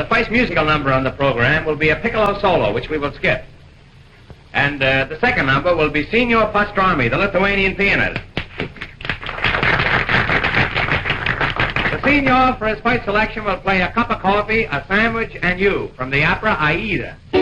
The first musical number on the program will be a piccolo solo, which we will skip. And the second number will be Signor Pastrami, the Lithuanian pianist. The Signor, for his first selection, will play A Cup of Coffee, A Sandwich, and You from the opera Aida.